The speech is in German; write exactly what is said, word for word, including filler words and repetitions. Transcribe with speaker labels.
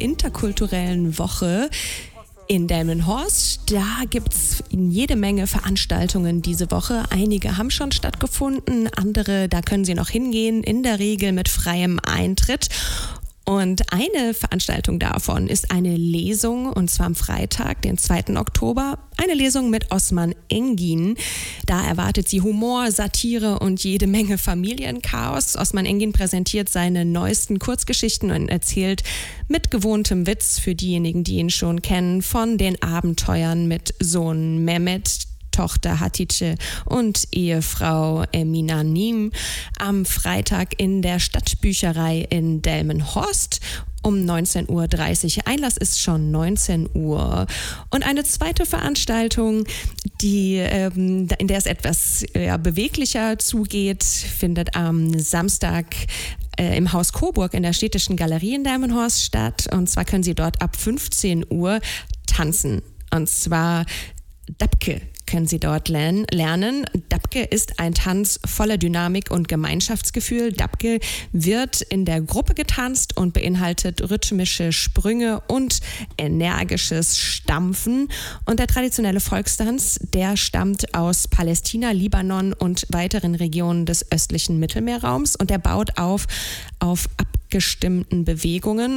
Speaker 1: interkulturellen Woche in Delmenhorst. Da gibt es jede Menge Veranstaltungen diese Woche. Einige haben schon stattgefunden, andere, da können Sie noch hingehen, in der Regel mit freiem Eintritt. Und eine Veranstaltung davon ist eine Lesung, und zwar am Freitag, den zweiten Oktober. Eine Lesung mit Osman Engin. Da erwartet sie Humor, Satire und jede Menge Familienchaos. Osman Engin präsentiert seine neuesten Kurzgeschichten und erzählt mit gewohntem Witz für diejenigen, die ihn schon kennen, von den Abenteuern mit Sohn Mehmet, Tochter Hatice und Ehefrau Emina Nim am Freitag in der Stadtbücherei in Delmenhorst um neunzehn Uhr dreißig. Einlass ist schon neunzehn Uhr. Und eine zweite Veranstaltung, die, ähm, in der es etwas ja, beweglicher zugeht, findet am Samstag äh, im Haus Coburg in der Städtischen Galerie in Delmenhorst statt. Und zwar können Sie dort ab fünfzehn Uhr tanzen. Und zwar Dabke können Sie dort lernen. Dabke ist ein Tanz voller Dynamik und Gemeinschaftsgefühl. Dabke wird in der Gruppe getanzt und beinhaltet rhythmische Sprünge und energisches Stampfen. Und der traditionelle Volkstanz, der stammt aus Palästina, Libanon und weiteren Regionen des östlichen Mittelmeerraums und der baut auf auf abgestimmten Bewegungen